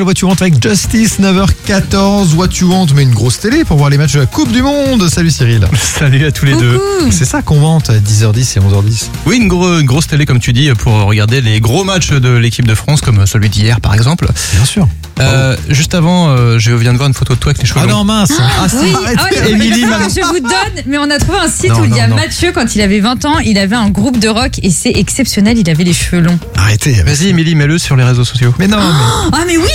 What You Want avec Justice, 9h14. What You Want, mais une grosse télé pour voir les matchs de la Coupe du Monde. Salut Cyril. Salut à tous les deux. C'est ça qu'on vante à 10h10 et 11h10. Oui, une grosse télé comme tu dis pour regarder les gros matchs de l'équipe de France comme celui d'hier par exemple. Bien sûr. Juste avant, je viens de voir une photo de toi avec les cheveux Ah longs. non mince. Oui, arrêtez. Émilie, je vous donne, mais on a trouvé un site Non, où il y a non. Mathieu, quand il avait 20 ans, il avait un groupe de rock et c'est exceptionnel, il avait les cheveux longs. Arrêtez. Vas-y Émilie, mets-le sur les réseaux sociaux. Mais non, mais... Ah mais oui,